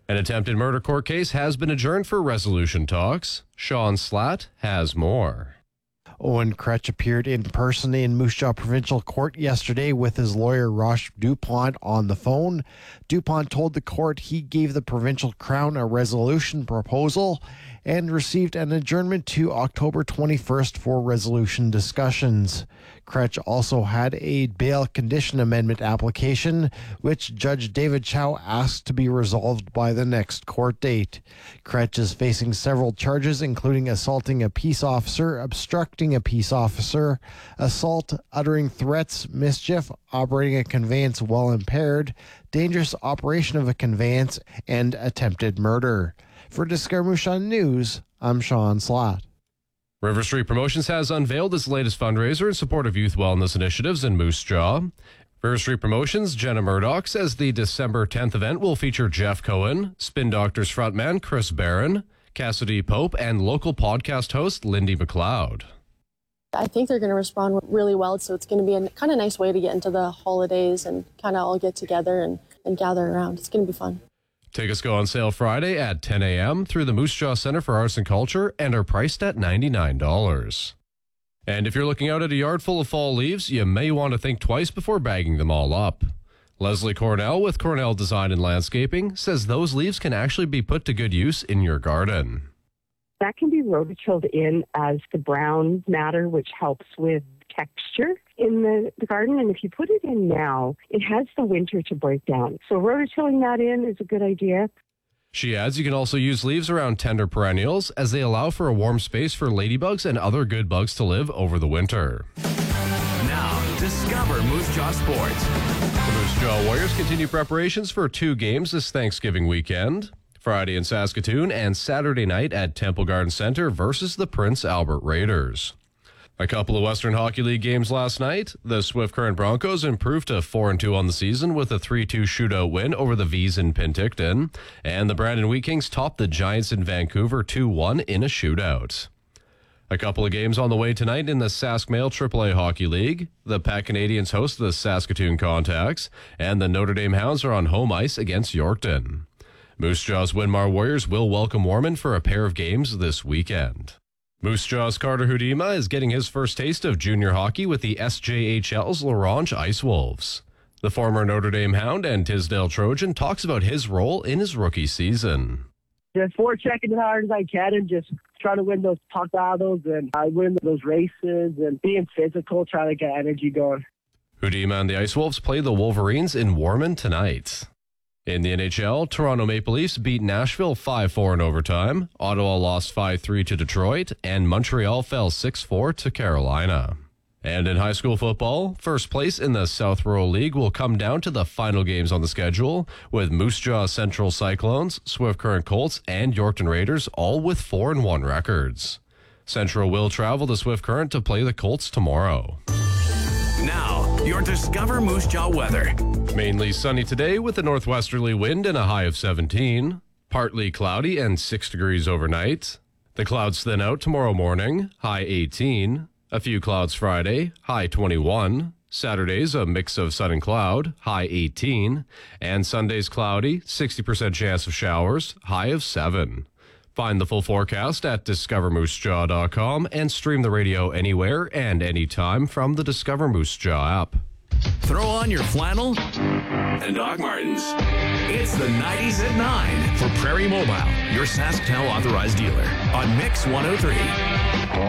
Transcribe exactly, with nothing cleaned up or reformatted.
An attempted murder court case has been adjourned for resolution talks. Sean Slatt has more. Owen Kretsch appeared in person in Moose Jaw Provincial Court yesterday with his lawyer Rosh Dupont on the phone. Dupont told the court he gave the Provincial Crown a resolution proposal and received an adjournment to October twenty-first for resolution discussions. Kretsch also had a bail condition amendment application, which Judge David Chow asked to be resolved by the next court date. Kretsch is facing several charges, including assaulting a peace officer, obstructing a peace officer, assault, uttering threats, mischief, operating a conveyance while impaired, dangerous operation of a conveyance, and attempted murder. For Discover Moose Jaw News, I'm Sean Slatt. River Street Promotions has unveiled its latest fundraiser in support of youth wellness initiatives in Moose Jaw. River Street Promotions' Jenna Murdoch says the December tenth event will feature Jeff Cohen, Spin Doctors frontman Chris Barron, Cassidy Pope, and local podcast host Lindy McLeod. I think they're going to respond really well, so it's going to be a kind of nice way to get into the holidays and kind of all get together and, and gather around. It's going to be fun. Tickets go on sale Friday at ten a.m. through the Moose Jaw Center for Arts and Culture and are priced at ninety-nine dollars. And if you're looking out at a yard full of fall leaves, you may want to think twice before bagging them all up. Leslie Cornell with Cornell Design and Landscaping says those leaves can actually be put to good use in your garden. That can be rototilled in as the brown matter, which helps with texture in the, the garden. And if you put it in now, it has the winter to break down. So rototilling that in is a good idea. She adds you can also use leaves around tender perennials as they allow for a warm space for ladybugs and other good bugs to live over the winter. Now, discover Moose Jaw Sports. The Moose Jaw Warriors continue preparations for two games this Thanksgiving weekend. Friday in Saskatoon and Saturday night at Temple Garden Center versus the Prince Albert Raiders. A couple of Western Hockey League games last night. The Swift Current Broncos improved to four and two on the season with a three two shootout win over the V's in Penticton. And the Brandon Wheat Kings topped the Giants in Vancouver two one in a shootout. A couple of games on the way tonight in the Sask Mail triple A Hockey League. The Pat Canadians host the Saskatoon Contacts, and the Notre Dame Hounds are on home ice against Yorkton. Moose Jaw's Winmar Warriors will welcome Warman for a pair of games this weekend. Moose Jaw's Carter Hudima is getting his first taste of junior hockey with the S J H L's Laurent Ice Wolves. The former Notre Dame Hound and Tisdale Trojan talks about his role in his rookie season. Just forechecking as hard as I can and just trying to win those puck battles and I win those races and being physical, trying to get energy going. Hudima and the Ice Wolves play the Wolverines in Warman tonight. In the N H L, Toronto Maple Leafs beat Nashville five four in overtime, Ottawa lost five three to Detroit, and Montreal fell six four to Carolina. And in high school football, first place in the South Rural League will come down to the final games on the schedule, with Moose Jaw Central Cyclones, Swift Current Colts, and Yorkton Raiders all with four and one records. Central will travel to Swift Current to play the Colts tomorrow. Now, your Discover Moose Jaw weather. Mainly sunny today with a northwesterly wind and a high of seventeen. Partly cloudy and six degrees overnight. The clouds thin out tomorrow morning, high eighteen. A few clouds Friday, high twenty-one. Saturday's a mix of sun and cloud, high eighteen. And Sunday's cloudy, sixty percent chance of showers, high of seven. Find the full forecast at discover moose jaw dot com and stream the radio anywhere and anytime from the Discover Moose Jaw app. Throw on your flannel and Doc Martens. It's the nineties at nine for Prairie Mobile, your SaskTel authorized dealer on Mix one oh three.